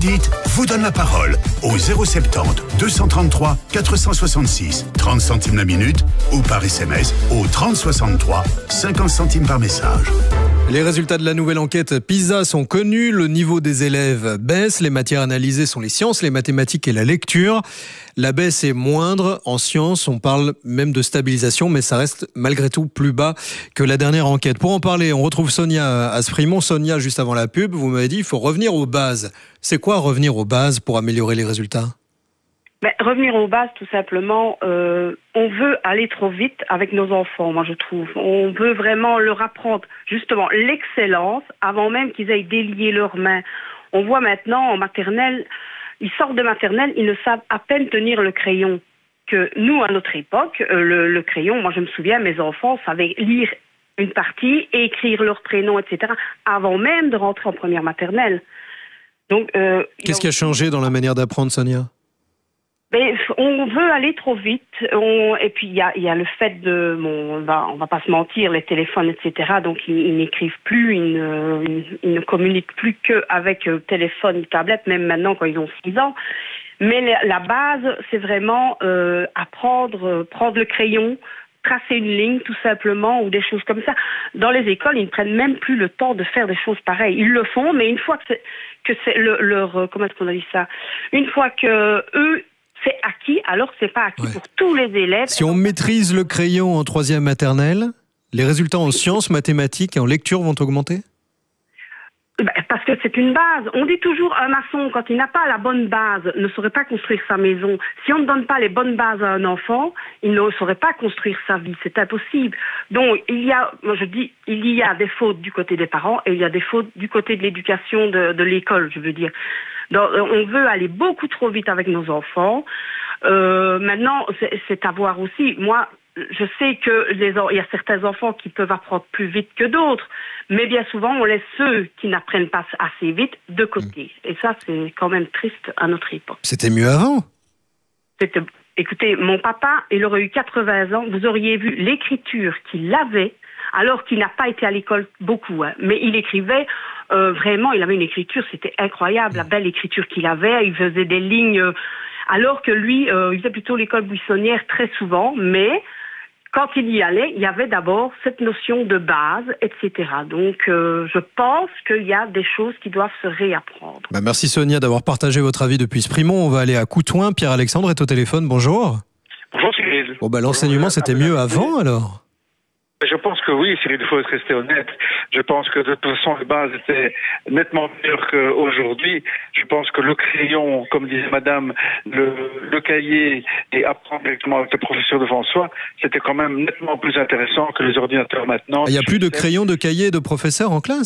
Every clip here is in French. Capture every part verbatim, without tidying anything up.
dites vous donne la parole au zéro soixante-dix deux cent trente-trois quatre cent soixante-six, trente centimes la minute, ou par S M S au trente soixante-trois, cinquante centimes par message. Les résultats de la nouvelle enquête PISA sont connus, le niveau des élèves baisse, les matières analysées sont les sciences, les mathématiques et la lecture. La baisse est moindre, en sciences on parle même de stabilisation, mais ça reste malgré tout plus bas que la dernière enquête. Pour en parler, on retrouve Sonia à Sprimont. Sonia, juste avant la pub, vous m'avez dit il faut revenir aux bases. C'est quoi revenir aux bases pour améliorer les résultats ? Ben, revenir aux bases, tout simplement, euh, on veut aller trop vite avec nos enfants, moi je trouve. On veut vraiment leur apprendre justement l'excellence avant même qu'ils aient délié leurs mains. On voit maintenant en maternelle, ils sortent de maternelle, ils ne savent à peine tenir le crayon. Que nous, à notre époque, euh, le, le crayon, moi je me souviens, mes enfants savaient lire une partie et écrire leur prénom, et cetera, avant même de rentrer en première maternelle. Donc, euh, Qu'est-ce qui a changé dans la manière d'apprendre, Sonia ? Mais on veut aller trop vite. On... Et puis il y a, y a le fait de, bon, on va, on va pas se mentir, les téléphones, et cetera. Donc ils, ils n'écrivent plus, ils ne, ils, ils ne communiquent plus qu'avec euh, téléphone, tablette, même maintenant quand ils ont six ans. Mais la, la base, c'est vraiment euh, apprendre, euh, prendre le crayon, tracer une ligne tout simplement, ou des choses comme ça. Dans les écoles, ils ne prennent même plus le temps de faire des choses pareilles. Ils le font, mais une fois que c'est, que c'est le, leur, comment est-ce qu'on a dit ça, une fois que eux c'est acquis, alors c'est pas acquis ouais. pour tous les élèves. Si on maîtrise le crayon en troisième maternelle, les résultats en sciences, mathématiques et en lecture vont augmenter ? Parce que c'est une base. On dit toujours un maçon, quand il n'a pas la bonne base, ne saurait pas construire sa maison. Si on ne donne pas les bonnes bases à un enfant, il ne saurait pas construire sa vie. C'est impossible. Donc, il y a, moi je dis, il y a des fautes du côté des parents et il y a des fautes du côté de l'éducation de, de l'école, je veux dire. Donc, on veut aller beaucoup trop vite avec nos enfants. Euh, maintenant, c'est, c'est à voir aussi. Moi, je sais que les, il y a certains enfants qui peuvent apprendre plus vite que d'autres, mais bien souvent, on laisse ceux qui n'apprennent pas assez vite de côté. Et ça, c'est quand même triste à notre époque. C'était mieux avant. C'était, écoutez, mon papa, il aurait eu quatre-vingts ans. Vous auriez vu l'écriture qu'il avait, alors qu'il n'a pas été à l'école beaucoup, hein, mais il écrivait euh, vraiment, il avait une écriture, c'était incroyable, la belle écriture qu'il avait, il faisait des lignes, euh, alors que lui, euh, il faisait plutôt l'école buissonnière très souvent, mais quand il y allait, il y avait d'abord cette notion de base, et cetera. Donc, euh, je pense qu'il y a des choses qui doivent se réapprendre. Bah merci Sonia d'avoir partagé votre avis depuis Sprimont. On va aller à Coutouin. Pierre-Alexandre est au téléphone. Bonjour. Bonjour Cyril. Bon bah l'enseignement c'était mieux avant alors ? Je pense que oui, Cyril, il faut rester honnête. Je pense que de toute façon, les bases étaient nettement meilleures qu'aujourd'hui. Je pense que le crayon, comme disait madame, le, le cahier et apprendre directement avec le professeur devant soi, c'était quand même nettement plus intéressant que les ordinateurs maintenant. Il n'y a plus de crayon, de cahier, de professeur en classe ?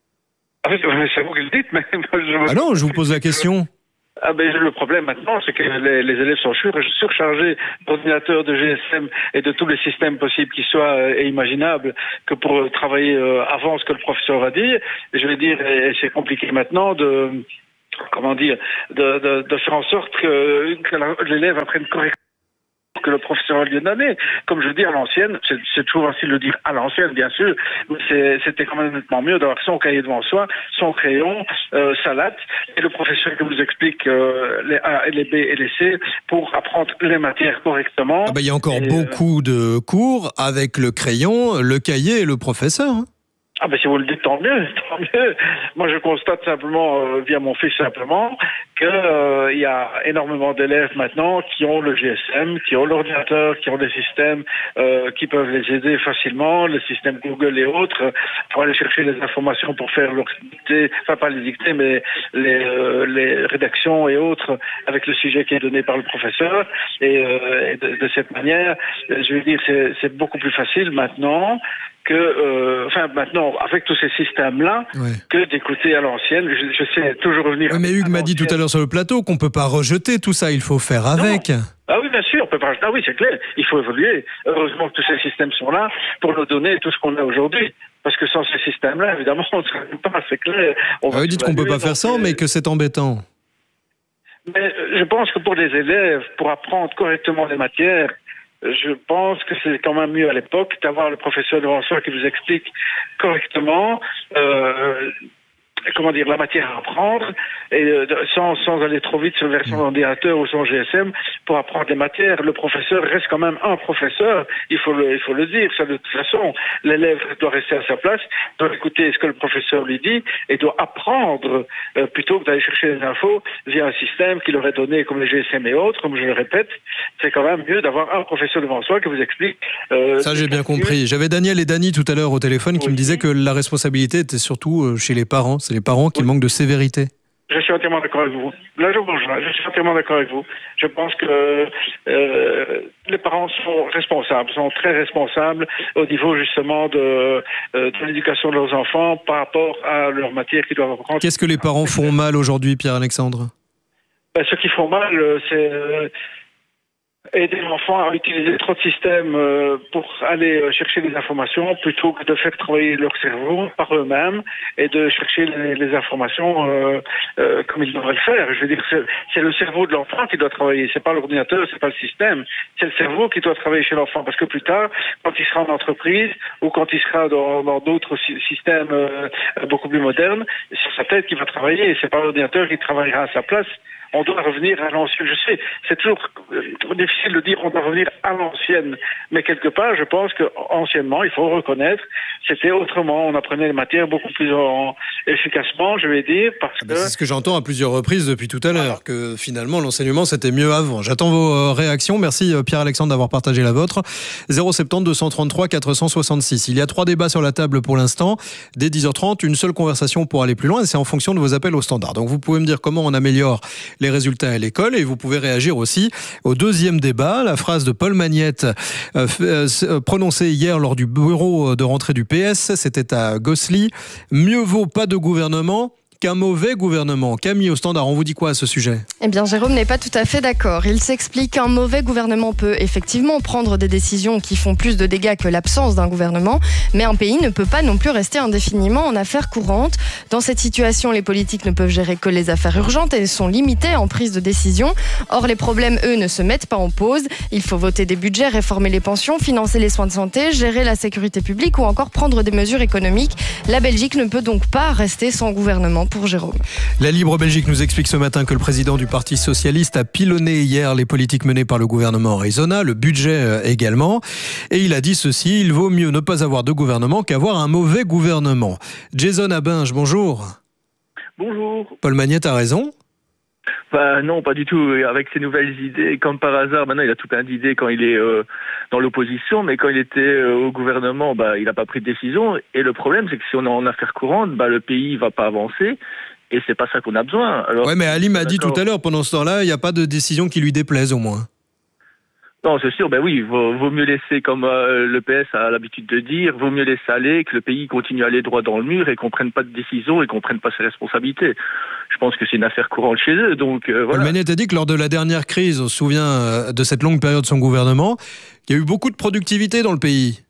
Ah, c'est vous qui le dites, mais... Je ah non, je vous pose la question. Ah ben, le problème maintenant, c'est que les, les élèves sont surchargés d'ordinateurs, de G S M et de tous les systèmes possibles qui soient euh, et imaginables que pour travailler euh, avant ce que le professeur va dire. Et je vais dire, et c'est compliqué maintenant de, comment dire, de, de, de faire en sorte que, que l'élève apprenne correctement que le professeur a lieu donné. Comme je dis à l'ancienne, c'est, c'est toujours facile de dire à l'ancienne, bien sûr, mais c'est, c'était quand même nettement mieux d'avoir son cahier devant soi, son crayon, euh, sa latte, et le professeur qui vous explique euh, les A, les B et les C pour apprendre les matières correctement. Ah ben, il y a encore et, beaucoup euh... de cours avec le crayon, le cahier et le professeur. Hein. Ah ben si vous le dites, tant mieux, tant mieux. Moi je constate simplement, euh, via mon fils simplement, qu'il euh, y a énormément d'élèves maintenant qui ont le G S M, qui ont l'ordinateur, qui ont des systèmes euh, qui peuvent les aider facilement, le système Google et autres, pour aller chercher les informations pour faire leurs dictées, enfin pas les dictées, mais les, euh, les rédactions et autres avec le sujet qui est donné par le professeur. Et, euh, et de, de cette manière, je veux dire, c'est, c'est beaucoup plus facile maintenant que, euh, enfin maintenant, avec tous ces systèmes-là, ouais. que d'écouter à l'ancienne. Je, je sais toujours revenir... Oui, mais Hugues m'a dit tout à l'heure sur le plateau qu'on ne peut pas rejeter tout ça, il faut faire avec. Non. Ah oui, bien sûr, on peut pas... Ah oui, c'est clair, il faut évoluer. Heureusement que tous ces systèmes sont là pour nous donner tout ce qu'on a aujourd'hui. Parce que sans ces systèmes-là, évidemment, on ne serait pas, c'est clair. On ah oui, dites qu'on ne peut pas faire sans, mais que c'est embêtant. Mais je pense que pour les élèves, pour apprendre correctement les matières, je pense que c'est quand même mieux à l'époque d'avoir le professeur devant soi qui vous explique correctement, euh, comment dire, la matière à apprendre, et euh, sans, sans aller trop vite sur la version ordinateur ou sur G S M, pour apprendre les matières. Le professeur reste quand même un professeur, il faut le, il faut le dire. Ça, de toute façon, l'élève doit rester à sa place, doit écouter ce que le professeur lui dit, et doit apprendre, euh, plutôt que d'aller chercher des infos via un système qu'il aurait donné, comme les G S M et autres, comme je le répète. C'est quand même mieux d'avoir un professeur devant soi qui vous explique. Euh, Ça, j'ai bien compris. J'avais Daniel et Dany tout à l'heure au téléphone qui oui. me disaient que la responsabilité était surtout chez les parents. C'est les parents qui oui. manquent de sévérité. Je suis entièrement d'accord avec vous. Là, je vous rejoins. Je suis entièrement d'accord avec vous. Je pense que euh, les parents sont responsables, sont très responsables au niveau justement de, euh, de l'éducation de leurs enfants par rapport à leur matière qu'ils doivent apprendre. Qu'est-ce que les parents font mal aujourd'hui, Pierre-Alexandre ? Ben, ce qu'ils font mal, c'est euh, aider l'enfant à utiliser trop de systèmes euh, pour aller euh, chercher des informations plutôt que de faire travailler leur cerveau par eux-mêmes et de chercher les, les informations euh, euh, comme ils devraient le faire. Je veux dire, c'est, c'est le cerveau de l'enfant qui doit travailler, c'est pas l'ordinateur, c'est pas le système, c'est le cerveau qui doit travailler chez l'enfant, parce que plus tard, quand il sera en entreprise ou quand il sera dans, dans d'autres sy- systèmes euh, beaucoup plus modernes, c'est sa tête qui va travailler, c'est pas l'ordinateur qui travaillera à sa place. On doit revenir à l'ancienne. Je sais, c'est toujours trop difficile de dire on doit revenir à l'ancienne. Mais quelque part, je pense qu'anciennement, il faut reconnaître, c'était autrement. On apprenait les matières beaucoup plus en... efficacement, je vais dire. Parce ah ben que... C'est ce que j'entends à plusieurs reprises depuis tout à l'heure, que finalement, l'enseignement, c'était mieux avant. J'attends vos réactions. Merci Pierre-Alexandre d'avoir partagé la vôtre. zéro sept zéro deux cent trente-trois quatre cent soixante-six. Il y a trois débats sur la table pour l'instant. Dès dix heures trente, une seule conversation pour aller plus loin. Et c'est en fonction de vos appels au standard. Donc vous pouvez me dire comment on améliore les résultats à l'école, et vous pouvez réagir aussi au deuxième débat, la phrase de Paul Magnette euh, euh, prononcée hier lors du bureau de rentrée du P S, c'était à Gosselies: mieux vaut pas de gouvernement qu'un mauvais gouvernement. Camille au standard, on vous dit quoi à ce sujet ? Eh bien, Jérôme n'est pas tout à fait d'accord. Il s'explique qu'un mauvais gouvernement peut effectivement prendre des décisions qui font plus de dégâts que l'absence d'un gouvernement, mais un pays ne peut pas non plus rester indéfiniment en affaires courantes. Dans cette situation, les politiques ne peuvent gérer que les affaires urgentes et sont limitées en prise de décision. Or, les problèmes, eux, ne se mettent pas en pause. Il faut voter des budgets, réformer les pensions, financer les soins de santé, gérer la sécurité publique ou encore prendre des mesures économiques. La Belgique ne peut donc pas rester sans gouvernement. Pour Jérôme. La Libre Belgique nous explique ce matin que le président du Parti Socialiste a pilonné hier les politiques menées par le gouvernement Arizona, le budget également. Et il a dit ceci: il vaut mieux ne pas avoir de gouvernement qu'avoir un mauvais gouvernement. Jason Abinge, bonjour. Bonjour. Paul Magnette a raison ? Bah non, pas du tout. Avec ses nouvelles idées, comme par hasard, maintenant il a tout plein d'idées quand il est euh, dans l'opposition, mais quand il était euh, au gouvernement, bah il n'a pas pris de décision. Et le problème, c'est que si on est en affaires courantes, bah le pays va pas avancer. Et c'est pas ça qu'on a besoin. Alors, ouais, mais Ali m'a dit tout à l'heure, pendant ce temps-là, il n'y a pas de décision qui lui déplaise au moins. Non, c'est sûr, ben oui, vaut, vaut mieux laisser, comme euh, le P S a l'habitude de dire, vaut mieux laisser aller, que le pays continue à aller droit dans le mur et qu'on prenne pas de décision et qu'on prenne pas ses responsabilités. Je pense que c'est une affaire courante chez eux, donc euh, voilà. Magnette a dit que lors de la dernière crise, on se souvient de cette longue période de son gouvernement, qu'il y a eu beaucoup de productivité dans le pays.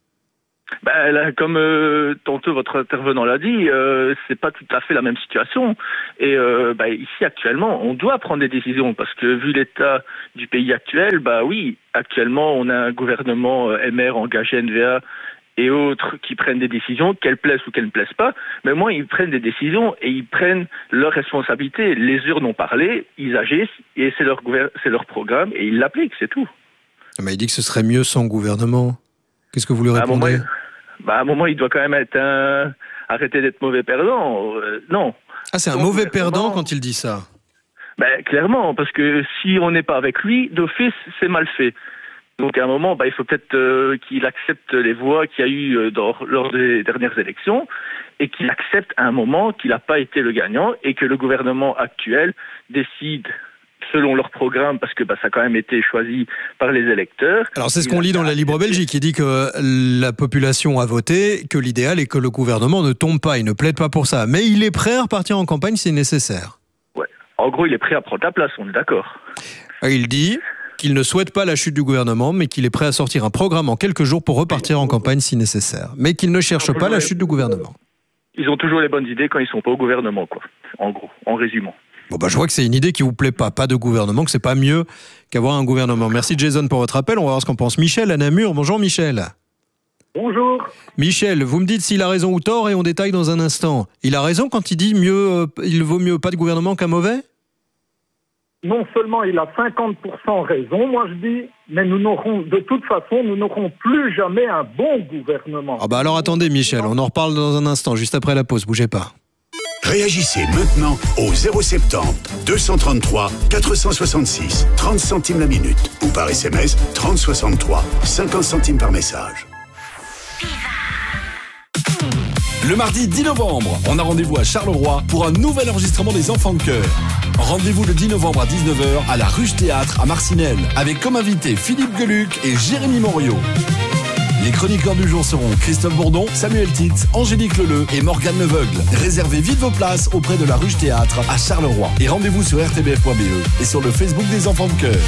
Ben, là, comme euh, tantôt votre intervenant l'a dit, euh, c'est pas tout à fait la même situation. Et euh, ben, ici actuellement, on doit prendre des décisions parce que vu l'état du pays actuel, bah oui, actuellement on a un gouvernement euh, M R engagé N V A et autres qui prennent des décisions, qu'elles plaisent ou qu'elles ne plaisent pas. Mais moi, ils prennent des décisions et ils prennent leurs responsabilités. Les urnes ont parlé, ils agissent et c'est leur gouver- c'est leur programme et ils l'appliquent, c'est tout. Mais il dit que ce serait mieux sans gouvernement. Qu'est-ce que vous lui répondez ? Bah, à un moment, il doit quand même être un... arrêter d'être mauvais perdant. Euh, non. Ah, c'est un Donc, mauvais perdant quand il dit ça. Ben, clairement, parce que si on n'est pas avec lui, d'office, c'est mal fait. Donc, à un moment, bah, il faut peut-être euh, qu'il accepte les voix qu'il y a eu euh, dans, lors des dernières élections et qu'il accepte à un moment qu'il n'a pas été le gagnant et que le gouvernement actuel décide selon leur programme, parce que bah, ça a quand même été choisi par les électeurs. Alors c'est ce qu'on lit dans la Libre Belgique, qui dit que la population a voté, que l'idéal est que le gouvernement ne tombe pas, il ne plaide pas pour ça, mais il est prêt à repartir en campagne si nécessaire. Ouais. En gros, il est prêt à prendre la place, on est d'accord. Il dit qu'il ne souhaite pas la chute du gouvernement, mais qu'il est prêt à sortir un programme en quelques jours pour repartir en campagne si nécessaire, mais qu'il ne cherche pas la chute du gouvernement. Ils ont toujours les bonnes idées quand ils ne sont pas au gouvernement, quoi. En gros, en résumant. Bon bah je vois que c'est une idée qui vous plaît pas, pas de gouvernement, que c'est pas mieux qu'avoir un gouvernement. Merci Jason pour votre appel, on va voir ce qu'en pense Michel à Namur. Bonjour Michel. Bonjour. Michel, vous me dites s'il a raison ou tort et on détaille dans un instant. Il a raison quand il dit mieux, euh, il vaut mieux pas de gouvernement qu'un mauvais ? Non seulement il a cinquante pour cent raison, moi je dis, mais nous n'aurons, de toute façon, nous n'aurons plus jamais un bon gouvernement. Ah bah alors attendez Michel, on en reparle dans un instant, juste après la pause, bougez pas. Réagissez maintenant au zéro soixante-dix, deux cent trente-trois, quatre cent soixante-six, trente centimes la minute ou par S M S trente soixante-trois, cinquante centimes par message. Le mardi dix novembre, on a rendez-vous à Charleroi pour un nouvel enregistrement des Enfants de Chœur. Rendez-vous le dix novembre à dix-neuf heures à la Ruche Théâtre à Marcinelle, avec comme invités Philippe Geluc et Jérémy Morio. Les chroniqueurs du jour seront Christophe Bourdon, Samuel Titz, Angélique Leleu et Morgane Leveugle. Réservez vite vos places auprès de la Ruche Théâtre à Charleroi. Et rendez-vous sur r t b f point b e et sur le Facebook des Enfants de Chœur.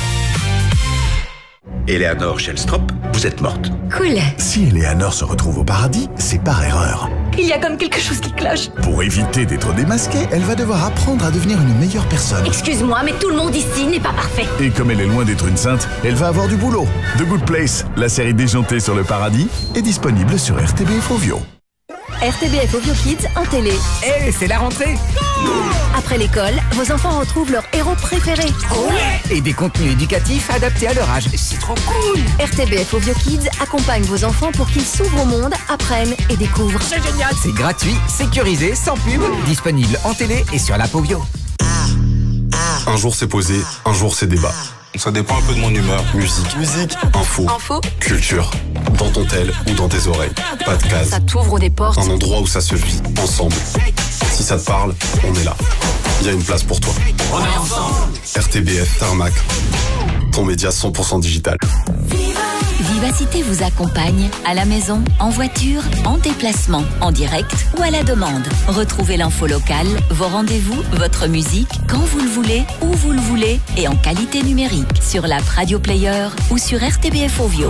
Eleanor Shellstrop, vous êtes morte. Cool. Si Eleanor se retrouve au paradis, c'est par erreur. Il y a comme quelque chose qui cloche. Pour éviter d'être démasquée, elle va devoir apprendre à devenir une meilleure personne. Excuse-moi, mais tout le monde ici n'est pas parfait. Et comme elle est loin d'être une sainte, elle va avoir du boulot. The Good Place, la série déjantée sur le paradis, est disponible sur R T B F Ovio. R T B F Ovio Kids en télé. Eh, hey, c'est la rentrée. Après l'école, vos enfants retrouvent leur héros préféré. Ouais. Et des contenus éducatifs adaptés à leur âge. C'est trop cool. R T B F Ovio Kids accompagne vos enfants pour qu'ils s'ouvrent au monde, apprennent et découvrent. C'est génial. C'est gratuit, sécurisé, sans pub, disponible en télé et sur l'app Ovio. Un jour c'est posé, un jour c'est débat. Ça dépend un peu de mon humeur. Musique, musique, info, info, culture. Dans ton tel ou dans tes oreilles. Pas de case. Ça t'ouvre des portes. Un endroit où ça se vit, ensemble. Si ça te parle, on est là. Il y a une place pour toi. On est ensemble. R T B F Tarmac. Ton média cent pour cent digital. Vivacité vous accompagne à la maison, en voiture, en déplacement, en direct ou à la demande. Retrouvez l'info locale, vos rendez-vous, votre musique, quand vous le voulez, où vous le voulez et en qualité numérique sur l'app Radio Player ou sur R T B F Ovio.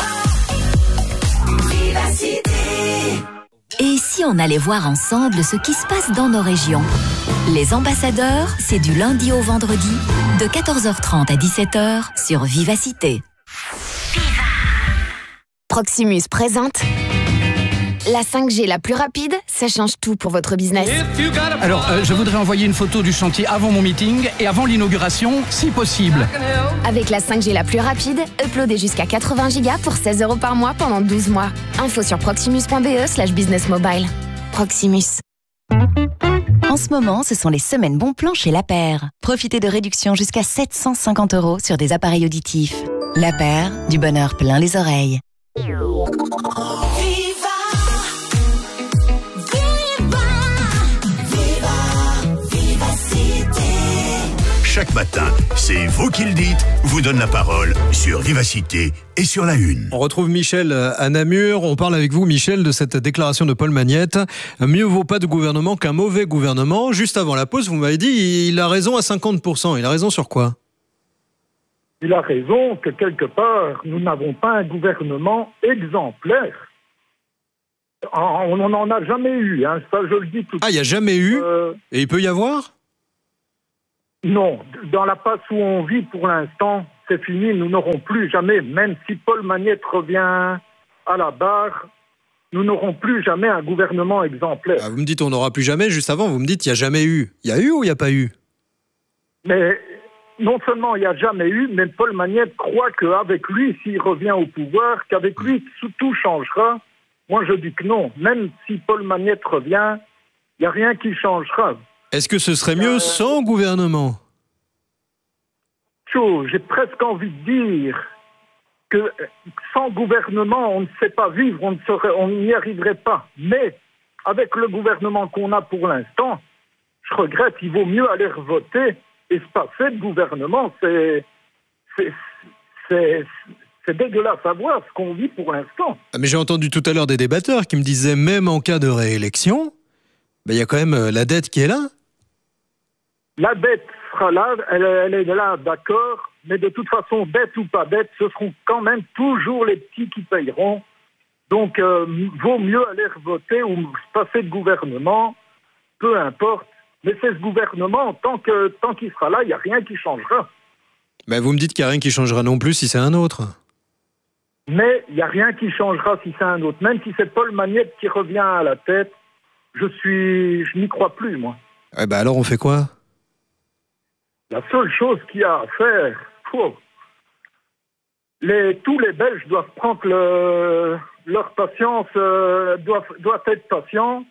Vivacité. Et si on allait voir ensemble ce qui se passe dans nos régions? Les ambassadeurs, c'est du lundi au vendredi, de quatorze heures trente à dix-sept heures sur Vivacité. Proximus présente la cinq G la plus rapide, ça change tout pour votre business. Alors, euh, je voudrais envoyer une photo du chantier avant mon meeting et avant l'inauguration, si possible. Avec la cinq G la plus rapide, uploadez jusqu'à quatre-vingts gigas pour seize euros par mois pendant douze mois. Info sur proximus point b e slash business mobile. Proximus. En ce moment, ce sont les semaines bons plans chez La Paire. Profitez de réductions jusqu'à sept cent cinquante euros sur des appareils auditifs. La Paire, du bonheur plein les oreilles. Chaque matin, c'est vous qui le dites, vous donne la parole sur Vivacité et sur la Une. On retrouve Michel à Namur. On parle avec vous, Michel, de cette déclaration de Paul Magnette. Mieux vaut pas de gouvernement qu'un mauvais gouvernement. Juste avant la pause, vous m'avez dit, il a raison à cinquante pour cent. Il a raison sur quoi ? Il a raison que quelque part, nous n'avons pas un gouvernement exemplaire. On n'en a jamais eu, hein. Ça je le dis tout de suite. Ah, il n'y a jamais eu euh... Et il peut y avoir ? Non, dans la passe où on vit pour l'instant, c'est fini, nous n'aurons plus jamais, même si Paul Magnette revient à la barre, nous n'aurons plus jamais un gouvernement exemplaire. Ah, vous me dites on n'aura plus jamais, juste avant vous me dites il n'y a jamais eu. Il y a eu ou il n'y a pas eu ? Mais non seulement il n'y a jamais eu, mais Paul Magnette croit qu'avec lui, s'il revient au pouvoir, qu'avec lui tout changera. Moi je dis que non, même si Paul Magnette revient, il n'y a rien qui changera. Est-ce que ce serait mieux euh... sans gouvernement ? Chaud, j'ai presque envie de dire que sans gouvernement, on ne sait pas vivre, on ne serait, on n'y arriverait pas. Mais avec le gouvernement qu'on a pour l'instant, je regrette, il vaut mieux aller voter et se passer de gouvernement. C'est, c'est, c'est, c'est dégueulasse à voir ce qu'on vit pour l'instant. Mais j'ai entendu tout à l'heure des débatteurs qui me disaient même en cas de réélection, ben, y a quand même la dette qui est là. La dette sera là, elle, elle est là, d'accord, mais de toute façon, dette ou pas dette, ce seront quand même toujours les petits qui payeront. Donc, euh, vaut mieux aller voter ou passer de gouvernement, peu importe. Mais c'est ce gouvernement, tant que tant qu'il sera là, il n'y a rien qui changera. Ben vous me dites qu'il n'y a rien qui changera non plus si c'est un autre. Mais il n'y a rien qui changera si c'est un autre. Même si c'est Paul Magnette qui revient à la tête, je suis, je n'y crois plus, moi. Eh ben alors on fait quoi? La seule chose qu'il y a à faire, oh, les, tous les Belges doivent prendre le, leur patience, euh, doivent, doivent être patients,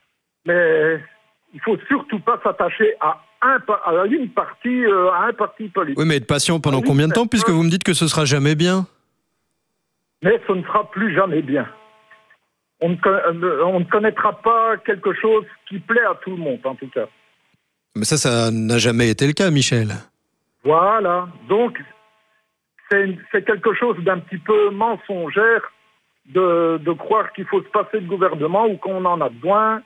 mais il faut surtout pas s'attacher à, un, à une partie, euh, à un parti politique. Oui, mais être patient pendant combien de temps, puisque vous me dites que ce sera jamais bien? Mais ce ne sera plus jamais bien. On ne, on ne connaîtra pas quelque chose qui plaît à tout le monde, en tout cas. Mais ça, ça n'a jamais été le cas, Michel. Voilà. Donc, c'est, c'est quelque chose d'un petit peu mensongère de, de croire qu'il faut se passer de gouvernement ou qu'on en a besoin.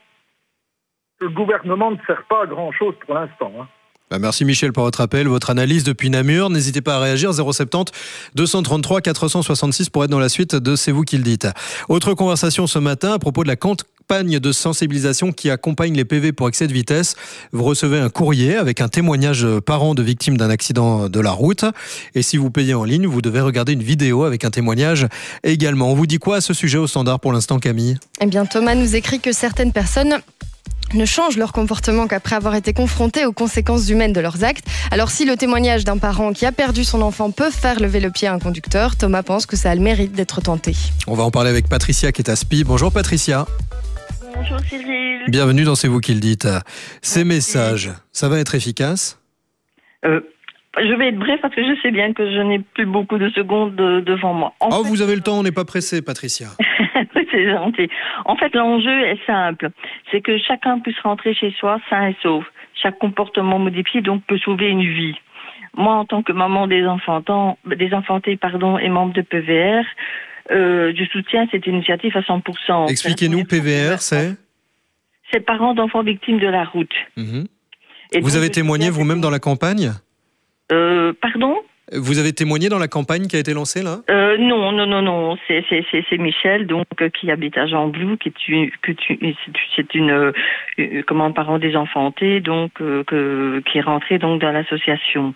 Le gouvernement ne sert pas à grand-chose pour l'instant. Hein. Bah merci Michel pour votre appel, votre analyse depuis Namur. N'hésitez pas à réagir, zéro sept zéro deux cent trente-trois quatre cent soixante-six pour être dans la suite de C'est vous qui le dites. Autre conversation ce matin à propos de la campagne de sensibilisation qui accompagne les P V pour excès de vitesse. Vous recevez un courrier avec un témoignage parent de victime d'un accident de la route. Et si vous payez en ligne, vous devez regarder une vidéo avec un témoignage également. On vous dit quoi à ce sujet au standard pour l'instant, Camille? Eh bien, Thomas nous écrit que certaines personnes ne changent leur comportement qu'après avoir été confrontés aux conséquences humaines de leurs actes. Alors si le témoignage d'un parent qui a perdu son enfant peut faire lever le pied à un conducteur, Thomas pense que ça a le mérite d'être tenté. On va en parler avec Patricia qui est à Spi. Bonjour Patricia. Bonjour Cyril. Bienvenue dans C'est vous qui le dites. Ces messages, ça va être efficace? euh, Je vais être bref parce que je sais bien que je n'ai plus beaucoup de secondes de, devant moi. En oh, fait, vous avez le temps, on n'est pas pressé, Patricia. C'est gentil. En fait, l'enjeu est simple. C'est que chacun puisse rentrer chez soi sain et sauf. Chaque comportement modifié, donc, peut sauver une vie. Moi, en tant que maman des enfantants, des enfantés, pardon, et membre de P V R, euh, je soutiens cette initiative à cent pour cent. Expliquez-nous, P V R, c'est? C'est parents d'enfants victimes de la route. Mmh. Et vous donc, avez témoigné vous-même dans la campagne? euh, Pardon? Vous avez témoigné dans la campagne qui a été lancée là? euh, Non, non, non, non. C'est, c'est, c'est, c'est Michel, donc euh, qui habite à Jean-Blou, qui est une, que tu, c'est une, euh, comment, parent des enfantés, donc euh, que, qui est rentré donc dans l'association.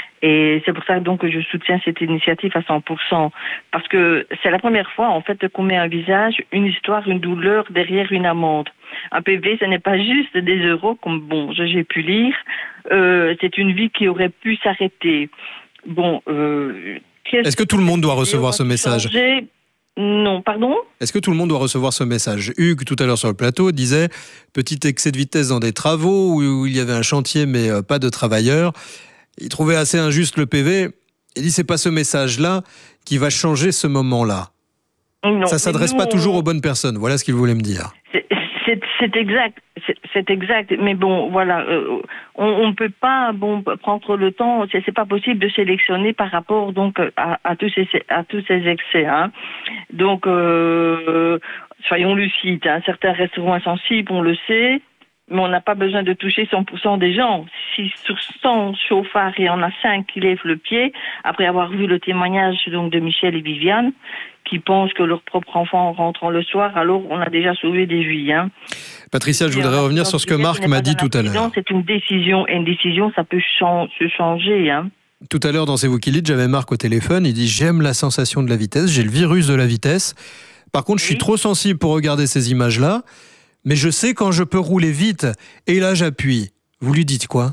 Et c'est pour ça donc que je soutiens cette initiative à cent pour cent, parce que c'est la première fois en fait qu'on met un visage, une histoire, une douleur derrière une amende. Un P V, ce n'est pas juste des euros comme bon, j'ai pu lire. Euh, c'est une vie qui aurait pu s'arrêter. Bon, euh, est-ce que tout le monde doit recevoir ce message? changer? Non, pardon? Est-ce que tout le monde doit recevoir ce message? Hugues, tout à l'heure sur le plateau, disait petit excès de vitesse dans des travaux où il y avait un chantier mais pas de travailleurs. Il trouvait assez injuste le P V. Il dit c'est pas ce message-là qui va changer ce moment-là. Non, ça s'adresse nous, pas toujours aux bonnes personnes. Voilà ce qu'il voulait me dire. C'est, c'est, c'est exact, c'est, c'est exact. Mais bon, voilà, euh, on ne peut pas bon prendre le temps. C'est, c'est pas possible de sélectionner par rapport donc à, à tous ces à tous ces excès. Hein. Donc, euh, soyons lucides. Hein. Certains resteront insensibles, on le sait. Mais on n'a pas besoin de toucher cent pour cent des gens. Si sur cent chauffards, il y en a cinq qui lèvent le pied, après avoir vu le témoignage donc de Michel et Viviane, qui pensent que leur propre enfant rentrant le soir, alors on a déjà sauvé des vies. Hein. Patricia, je voudrais revenir sur ce que Marc m'a dit tout à l'heure. C'est une décision, et une décision, ça peut chan- se changer. Hein. Tout à l'heure, dans C'est vous qui le dites, j'avais Marc au téléphone, il dit « J'aime la sensation de la vitesse, j'ai le virus de la vitesse. Par contre, oui. je suis trop sensible pour regarder ces images-là. » Mais je sais quand je peux rouler vite, et là j'appuie. Vous lui dites quoi?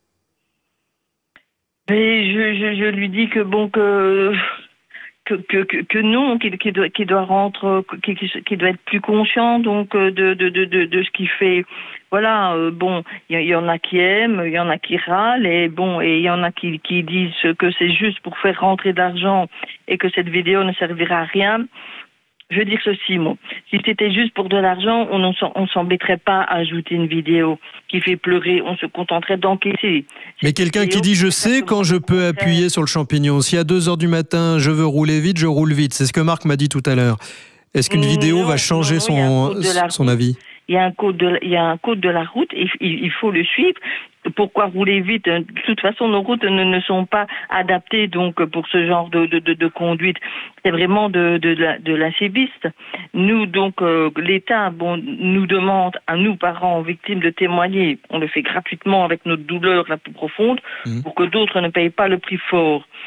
Mais je, je, je lui dis que bon que que que, que non, qu'il, qu'il doit qu'il doit rentrer, qu'il, qu'il doit être plus conscient donc de de de de, de ce qu'il fait. Voilà, euh, bon, il y, y en a qui aiment, il y en a qui râlent, et bon, et il y en a qui qui disent que c'est juste pour faire rentrer de l'argent et que cette vidéo ne servira à rien. Je veux dire ceci, moi. Si c'était juste pour de l'argent, on ne s'embêterait pas à ajouter une vidéo qui fait pleurer. On se contenterait d'encaisser. Mais quelqu'un qui dit « Je sais quand je peux appuyer sur le champignon. Si à deux heures du matin, je veux rouler vite, je roule vite. » C'est ce que Marc m'a dit tout à l'heure. Est-ce qu'une vidéo non, va changer non, son, son avis? Il y a un code de, il y a un code de la route, il, il, il faut le suivre. Pourquoi rouler vite? De toute façon, nos routes ne, ne sont pas adaptées donc pour ce genre de, de, de, de conduite. C'est vraiment de, de, de, de l'inciviste. Nous, donc, euh, l'État bon, nous demande à nous, parents victimes, de témoigner. On le fait gratuitement avec notre douleur la plus profonde, mmh. pour que d'autres ne payent pas le prix fort.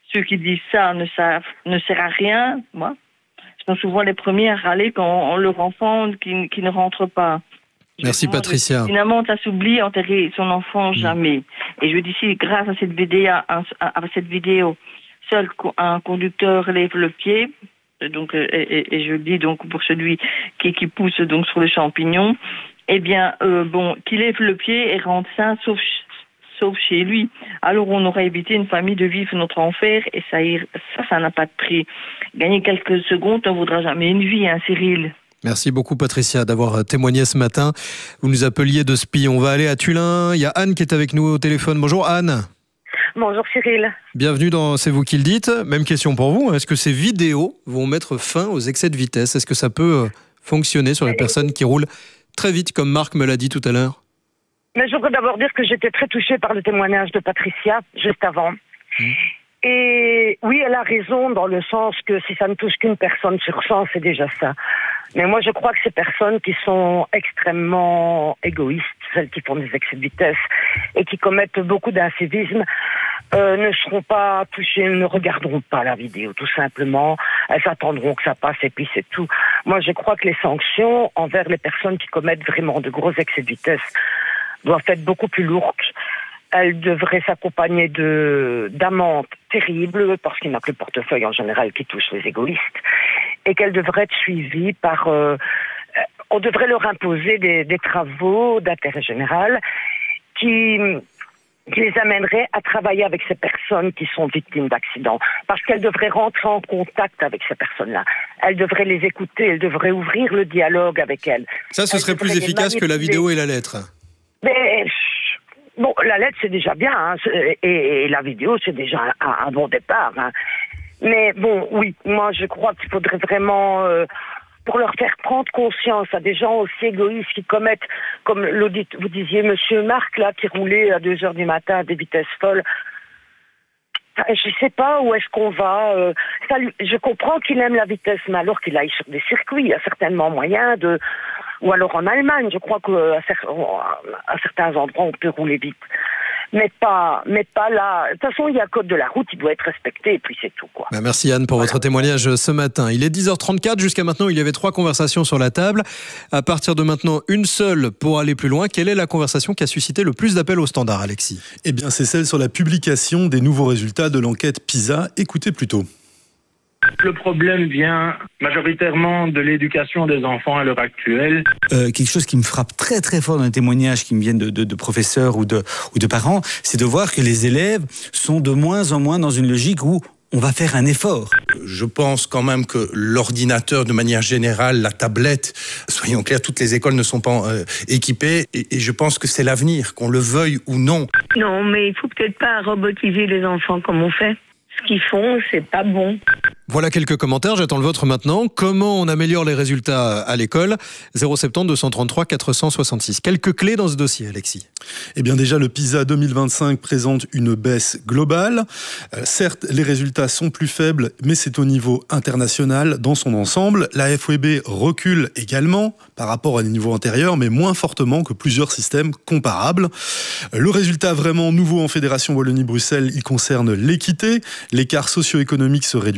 ceux qui disent ça ne savent, ne sert à rien, moi, sont souvent les premiers à râler quand leur enfant qui, qui ne rentre pas. Merci je Patricia. Finalement, ça s'oublie, enterrer son enfant, jamais. Mmh. Et je dis si, grâce à cette vidéo, à, à cette vidéo, seul un conducteur lève le pied. Donc, et, et, et je dis donc pour celui qui, qui pousse donc sur les champignons, eh bien, euh, bon, qu'il lève le pied et rentre sain, sauf sauf chez lui. Alors, on aurait évité une famille de vivre notre enfer et ça, ça, ça n'a pas de prix. Gagner quelques secondes ne vaudra jamais une vie, hein, Cyril. Merci beaucoup Patricia d'avoir témoigné ce matin. Vous nous appeliez de Spi. On va aller à Tullin. Il y a Anne qui est avec nous au téléphone. Bonjour Anne. Bonjour Cyril. Bienvenue dans C'est vous qui le dites. Même question pour vous. Est-ce que ces vidéos vont mettre fin aux excès de vitesse ? Est-ce que ça peut fonctionner sur les personnes qui roulent très vite, comme Marc me l'a dit tout à l'heure ? Mais je voudrais d'abord dire que j'étais très touchée par le témoignage de Patricia, juste avant. Mmh. Et oui, elle a raison dans le sens que si ça ne touche qu'une personne sur cent, c'est déjà ça. Mais moi, je crois que ces personnes qui sont extrêmement égoïstes, celles qui font des excès de vitesse et qui commettent beaucoup d'incivisme, euh, ne seront pas touchées, ne regarderont pas la vidéo, tout simplement. Elles attendront que ça passe et puis c'est tout. Moi, je crois que les sanctions envers les personnes qui commettent vraiment de gros excès de vitesse doivent être beaucoup plus lourdes. Elle devrait s'accompagner de d'amendes terribles, parce qu'il n'y a que le portefeuille en général qui touche les égoïstes, et qu'elle devrait être suivie par... Euh, on devrait leur imposer des, des travaux d'intérêt général qui, qui les amèneraient à travailler avec ces personnes qui sont victimes d'accidents, parce qu'elle devrait rentrer en contact avec ces personnes-là. Elle devrait les écouter, elle devrait ouvrir le dialogue avec elles. Ça, ce elle serait plus efficace que la vidéo et la lettre. Mais... Bon, la lettre, c'est déjà bien, hein, et, et la vidéo, c'est déjà un, un bon départ. Hein. Mais bon, oui, moi, je crois qu'il faudrait vraiment, euh, pour leur faire prendre conscience à des gens aussi égoïstes qui commettent, comme l'audit, vous disiez, Monsieur Marc, là, qui roulait à deux heures du matin à des vitesses folles. Enfin, je sais pas où est-ce qu'on va. Euh, ça lui, je comprends qu'il aime la vitesse, mais alors qu'il aille sur des circuits, il y a certainement moyen de... Ou alors en Allemagne, je crois qu'à certains endroits, on peut rouler vite. Mais pas, mais pas là. De toute façon, il y a un code de la route, il doit être respecté, et puis c'est tout, quoi. Ben merci Anne pour voilà. votre témoignage ce matin. Il est dix heures trente-quatre. Jusqu'à maintenant, il y avait trois conversations sur la table. À partir de maintenant, une seule pour aller plus loin. Quelle est la conversation qui a suscité le plus d'appels au standard, Alexis ? Eh bien, c'est celle sur la publication des nouveaux résultats de l'enquête PISA. Écoutez plutôt. Le problème vient majoritairement de l'éducation des enfants à l'heure actuelle. Euh, quelque chose qui me frappe très très fort dans les témoignages qui me viennent de, de, de professeurs ou de, ou de parents, c'est de voir que les élèves sont de moins en moins dans une logique où on va faire un effort. Je pense quand même que l'ordinateur, de manière générale, la tablette, soyons clairs, toutes les écoles ne sont pas euh, équipées et, et je pense que c'est l'avenir, qu'on le veuille ou non. Non, mais il faut peut-être pas robotiser les enfants comme on fait. Ce qu'ils font, c'est pas bon. Voilà quelques commentaires, j'attends le vôtre maintenant. Comment on améliore les résultats à l'école ? zéro sept zéro deux deux cent trente-trois quatre cent soixante-six. Quelques clés dans ce dossier, Alexis. Eh bien déjà, le PISA deux mille vingt-cinq présente une baisse globale. Euh, certes, les résultats sont plus faibles, mais c'est au niveau international dans son ensemble. La F O E B recule également par rapport à des niveaux antérieurs, mais moins fortement que plusieurs systèmes comparables. Le résultat vraiment nouveau en Fédération Wallonie-Bruxelles, il concerne l'équité. L'écart socio-économique se réduit